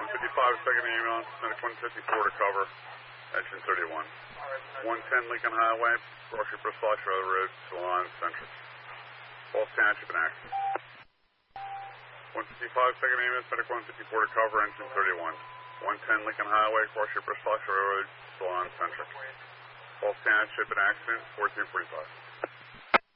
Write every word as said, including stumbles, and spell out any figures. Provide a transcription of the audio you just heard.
one fifty-five, second ambulance, medic one fifty-four to cover, engine thirty-one. one ten Lincoln Highway, Grocery Bristol Road, Salon Centric. False Township in action. one fifty-five, second ambulance, medic one fifty-four to cover, engine thirty-one. one ten Lincoln Highway, Grocery Bristol Road, Salon Centric. False Township in accident, fourteen forty-five.